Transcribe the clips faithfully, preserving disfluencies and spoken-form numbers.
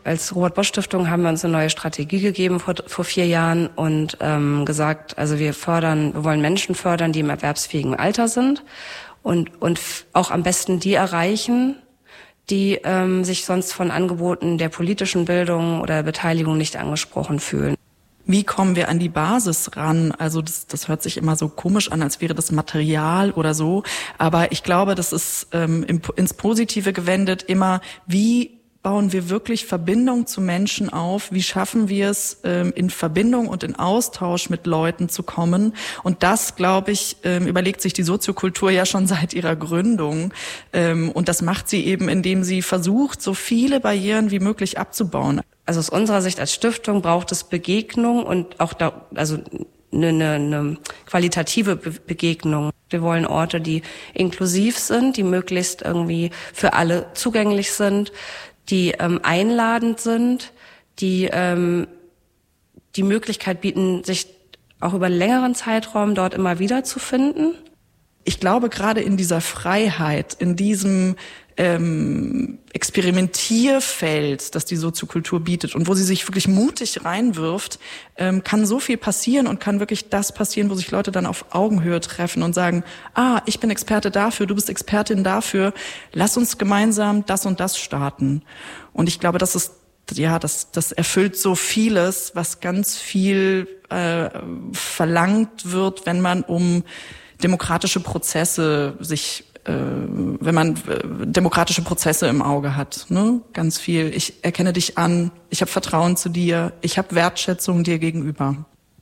Als Robert-Bosch-Stiftung haben wir uns eine neue Strategie gegeben vor, vor vier Jahren und ähm, gesagt, also wir fördern, wir wollen Menschen fördern, die im erwerbsfähigen Alter sind und und auch am besten die erreichen, die ähm, sich sonst von Angeboten der politischen Bildung oder Beteiligung nicht angesprochen fühlen. Wie kommen wir an die Basis ran? Also das, das hört sich immer so komisch an, als wäre das Material oder so. Aber ich glaube, das ist ähm, im, ins Positive gewendet immer, wie bauen wir wirklich Verbindung zu Menschen auf? Wie schaffen wir es, ähm, in Verbindung und in Austausch mit Leuten zu kommen? Und das, glaube ich, ähm, überlegt sich die Soziokultur ja schon seit ihrer Gründung. Ähm, und das macht sie eben, indem sie versucht, so viele Barrieren wie möglich abzubauen. Also aus unserer Sicht als Stiftung braucht es Begegnung und auch da, also eine, eine, eine qualitative Be- Begegnung. Wir wollen Orte, die inklusiv sind, die möglichst irgendwie für alle zugänglich sind, die ähm, einladend sind, die ähm, die Möglichkeit bieten, sich auch über einen längeren Zeitraum dort immer wieder zu finden. Ich glaube, gerade in dieser Freiheit, in diesem ähm, Experimentierfeld, das die Soziokultur bietet und wo sie sich wirklich mutig reinwirft, ähm, kann so viel passieren und kann wirklich das passieren, wo sich Leute dann auf Augenhöhe treffen und sagen, ah, ich bin Experte dafür, du bist Expertin dafür, lass uns gemeinsam das und das starten. Und ich glaube, das ist, ja, das, das erfüllt so vieles, was ganz viel äh, verlangt wird, wenn man um demokratische Prozesse sich, äh, wenn man äh, demokratische Prozesse im Auge hat, ne? Ganz viel. Ich erkenne dich an, ich habe Vertrauen zu dir, ich habe Wertschätzung dir gegenüber.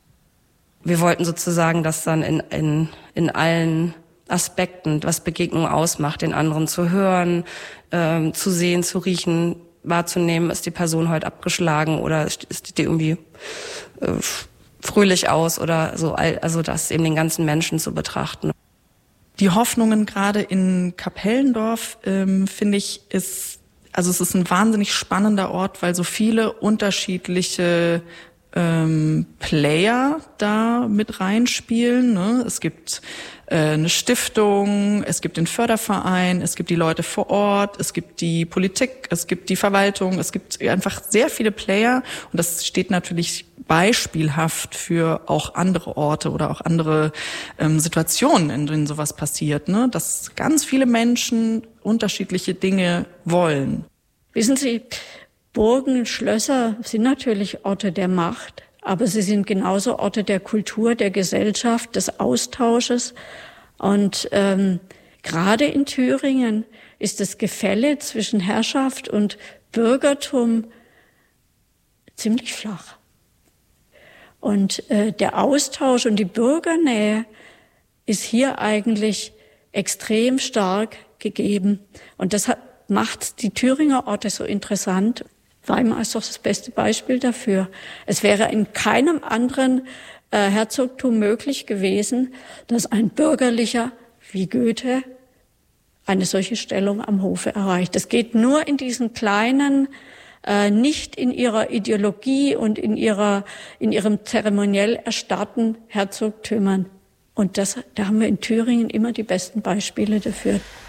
Wir wollten sozusagen das dann in, in, in allen Aspekten, was Begegnung ausmacht, den anderen zu hören, ähm, zu sehen, zu riechen, wahrzunehmen, ist die Person heute abgeschlagen oder ist die irgendwie äh, fröhlich aus oder so, also das eben den ganzen Menschen zu betrachten. Die Hoffnungen gerade in Kapellendorf, ähm, finde ich, ist, also es ist ein wahnsinnig spannender Ort, weil so viele unterschiedliche ähm, Player da mit reinspielen, ne? Es gibt äh, eine Stiftung, es gibt den Förderverein, es gibt die Leute vor Ort, es gibt die Politik, es gibt die Verwaltung, es gibt einfach sehr viele Player und das steht natürlich beispielhaft für auch andere Orte oder auch andere ähm, Situationen, in denen sowas passiert, ne? Dass ganz viele Menschen unterschiedliche Dinge wollen. Wissen Sie, Burgen und Schlösser sind natürlich Orte der Macht, aber sie sind genauso Orte der Kultur, der Gesellschaft, des Austausches. Und ähm, gerade in Thüringen ist das Gefälle zwischen Herrschaft und Bürgertum ziemlich flach. Und äh, der Austausch und die Bürgernähe ist hier eigentlich extrem stark gegeben. Und das hat, macht die Thüringer Orte so interessant. Weimar ist doch das beste Beispiel dafür. Es wäre in keinem anderen äh, Herzogtum möglich gewesen, dass ein Bürgerlicher wie Goethe eine solche Stellung am Hofe erreicht. Das geht nur in diesen kleinen, äh, nicht in ihrer Ideologie und in ihrer, in ihrem zeremoniell erstarrten Herzogtümern. Und das, da haben wir in Thüringen immer die besten Beispiele dafür.